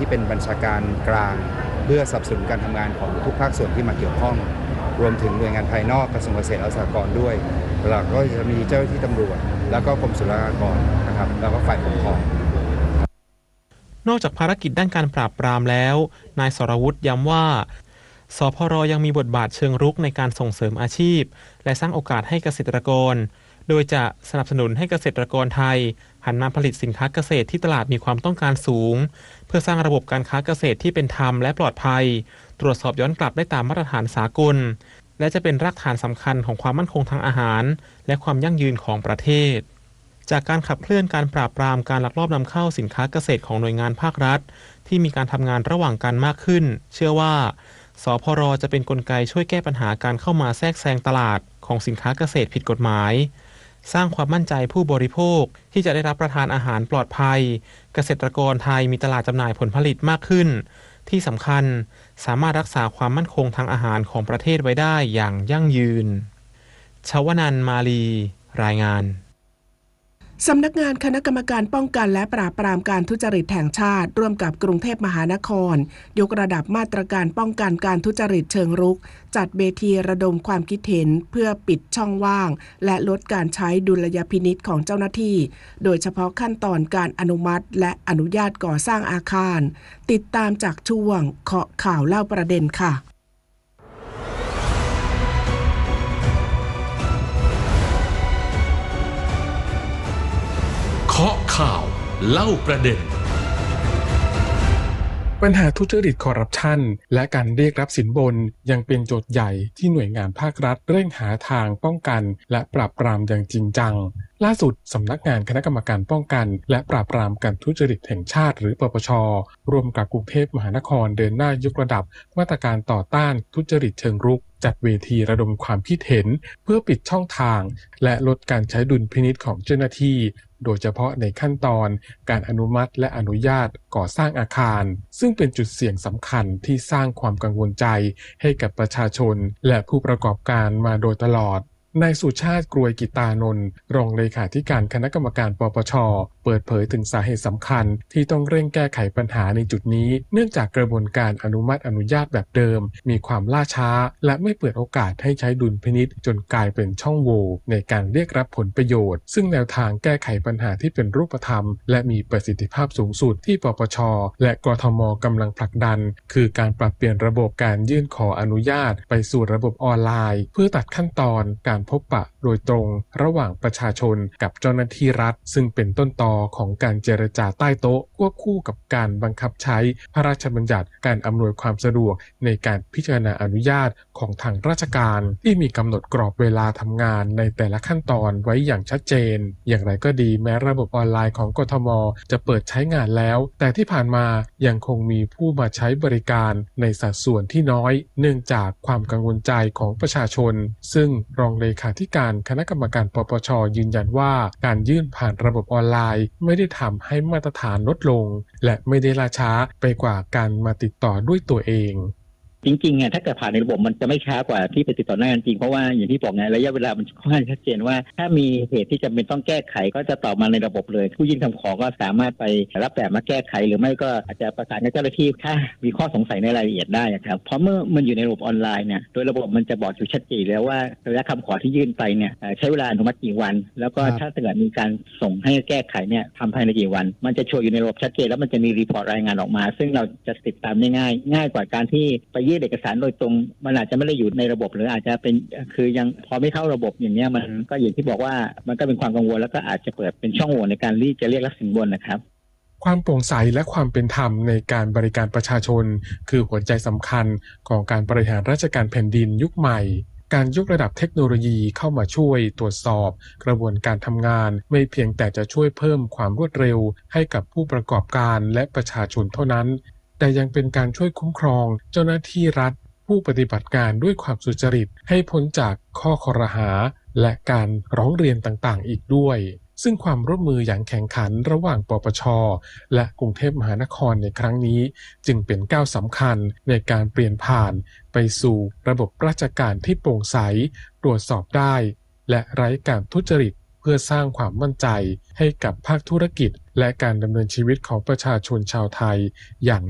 ที่เป็นบัญชาการกลางเพื่อสนับสนุนการทำงานของทุกภาคส่วนที่มาเกี่ยวข้องรวมถึงหน่วยงานภายนอกกระทรวงเกษตรและสหกรณ์ด้วยหลักก็จะมีเจ้าหน้าที่ตำรวจแล้วก็กรมศุลกากรนะครับแล้วก็ฝ่ายปกครองนอกจากภารกิจด้านการปราบปรามแล้วนายสรวุฒิย้ำว่าสพร.ยังมีบทบาทเชิงรุกในการส่งเสริมอาชีพและสร้างโอกาสให้เกษตรกรโดยจะสนับสนุนให้เกษตรกรไทยหันมาผลิตสินค้าเกษตรที่ตลาดมีความต้องการสูงเพื่อสร้างระบบการค้าเกษตรที่เป็นธรรมและปลอดภัยตรวจสอบย้อนกลับได้ตามมาตรฐานสากลและจะเป็นรากฐานสำคัญของความมั่นคงทางอาหารและความยั่งยืนของประเทศจากการขับเคลื่อนการปราบปรามการลักลอบนำเข้าสินค้าเกษตรของหน่วยงานภาครัฐที่มีการทำงานระหว่างกันมากขึ้นเชื่อว่าสพร.จะเป็นกลไกช่วยแก้ปัญหาการเข้ามาแทรกแซงตลาดของสินค้าเกษตรผิดกฎหมายสร้างความมั่นใจผู้บริโภคที่จะได้รับประทานอาหารปลอดภัยเกษตรกรไทยมีตลาดจำหน่ายผลผลิตมากขึ้นที่สำคัญสามารถรักษาความมั่นคงทางอาหารของประเทศไว้ได้อย่างยั่งยืนชวนันท์ มาลีรายงานสำนักงานคณะกรรมการป้องกันและปราบปรามการทุจริตแห่งชาติร่วมกับกรุงเทพมหานครยกระดับมาตรการป้องกันการทุจริตเชิงรุกจัดเวทีระดมความคิดเห็นเพื่อปิดช่องว่างและลดการใช้ดุลยพินิจของเจ้าหน้าที่โดยเฉพาะขั้นตอนการอนุมัติและอนุญาตก่อสร้างอาคารติดตามจากช่วงเคาะข่าวเล่าประเด็นค่ะเคาะข่าวเล่าประเด็นปัญหาทุจริตคอร์รัปชันและการเรียกรับสินบนยังเป็นโจทย์ใหญ่ที่หน่วยงานภาครัฐเร่งหาทางป้องกันและปราบปรามอย่างจริงจังล่าสุดสำนักงานคณะกรรมการป้องกันและปราบปรามการทุจริตแห่งชาติหรือปปช.ร่วมกับกรุงเทพมหานครเดินหน้ายกระดับมาตรการต่อต้านทุจริตเชิงรุกจัดเวทีระดมความคิดเห็นเพื่อปิดช่องทางและลดการใช้ดุลพินิจของเจ้าหน้าที่โดยเฉพาะในขั้นตอนการอนุมัติและอนุญาตก่อสร้างอาคารซึ่งเป็นจุดเสี่ยงสำคัญที่สร้างความกังวลใจให้กับประชาชนและผู้ประกอบการมาโดยตลอดนายสุชาติกรวยกิตานนท์รองเลขาธิการคณะกรรมการปปช.เปิดเผยถึงสาเหตุสำคัญที่ต้องเร่งแก้ไขปัญหาในจุดนี้เนื่องจากกระบวนการอนุมัติอนุญาตแบบเดิมมีความล่าช้าและไม่เปิดโอกาสให้ใช้ดุลพินิจจนกลายเป็นช่องโหว่ในการเรียกรับผลประโยชน์ซึ่งแนวทางแก้ไขปัญหาที่เป็นรูปธรรมและมีประสิทธิภาพสูงสุดที่ปปช.และกทม.กำลังผลักดันคือการปรับเปลี่ยนระบบการยื่นขออนุญาตไปสู่ระบบออนไลน์เพื่อตัดขั้นตอนการพบปะโดยตรงระหว่างประชาชนกับเจ้าหน้าที่รัฐซึ่งเป็นต้นตอของการเจรจาใต้โต๊ะควบคู่กับการบังคับใช้พระราชบัญญัติการอำนวยความสะดวกในการพิจารณาอนุญาตของทางราชการที่มีกำหนดกรอบเวลาทำงานในแต่ละขั้นตอนไว้อย่างชัดเจนอย่างไรก็ดีแม้ระบบออนไลน์ของกทม.จะเปิดใช้งานแล้วแต่ที่ผ่านมายังคงมีผู้มาใช้บริการในสัดส่วนที่น้อยเนื่องจากความกังวลใจของประชาชนซึ่งรองเลขาธิการคณะกรรมการปปช.ยืนยันว่าการยื่นผ่านระบบออนไลน์ไม่ได้ทำให้มาตรฐานลดลงและไม่ได้ล่าช้าไปกว่าการมาติดต่อด้วยตัวเองจริงๆถ้าเกิดผ่านในระบบมันจะไม่ช้ากว่าที่ไปติดต่อหน้างานจริงเพราะว่าอย่างที่บอกไงระยะเวลามันค่อนข้างชัดเจนว่าถ้ามีเหตุที่จำเป็นต้องแก้ไขก็จะตอบมาในระบบเลยผู้ยื่นคำขอก็สามารถไปรับแบบมาแก้ไขหรือไม่ก็อาจจะประสานกับเจ้าหน้าที่ถ้ามีข้อสงสัยในรายละเอียดได้ครับเพราะเมื่อมันอยู่ในระบบออนไลน์เนี่ยโดยระบบมันจะบอกอยู่ชัดเจนแล้วว่าระยะคำขอที่ยื่นไปเนี่ยใช้เวลาอนุมัติกี่วันแล้วก็ถ้าเกิดมีการส่งให้แก้ไขเนี่ยทำภายในกี่วันมันจะโชว์อยู่ในระบบชัดเจนแล้วมันจะมีรีพอร์ตรายงานออกมาซึ่งเราจะติดตามได้ง่ายกว่าการที่ไปยื่นเอกสารโดยตรงมันอาจจะไม่ได้อยู่ในระบบหรืออาจจะเป็นคือยังพอไม่เข้าระบบอย่างเงี้ยมันก็อย่างที่บอกว่ามันก็เป็นความกังวลแล้วก็อาจจะเปิดเป็นช่องโหว่ในการที่จะเรียกรับสินบนนะครับความโปร่งใสและความเป็นธรรมในการบริการประชาชนคือหัวใจสำคัญของการบริหารราชการแผ่นดินยุคใหม่การยกระดับเทคโนโลยีเข้ามาช่วยตรวจสอบกระบวนการทำงานไม่เพียงแต่จะช่วยเพิ่มความรวดเร็วให้กับผู้ประกอบการและประชาชนเท่านั้นแต่ยังเป็นการช่วยคุ้มครองเจ้าหน้าที่รัฐผู้ปฏิบัติการด้วยความสุจริตให้พ้นจากข้อครหาและการร้องเรียนต่างๆอีกด้วยซึ่งความร่วมมืออย่างแข่งขันระหว่างปปช.และกรุงเทพมหานครในครั้งนี้จึงเป็นก้าวสำคัญในการเปลี่ยนผ่านไปสู่ระบบราชการที่โปร่งใสตรวจสอบได้และไร้การทุจริตเพื่อสร้างความมั่นใจให้กับภาคธุรกิจและการดำเนินชีวิตของประชาชนชาวไทยอย่าง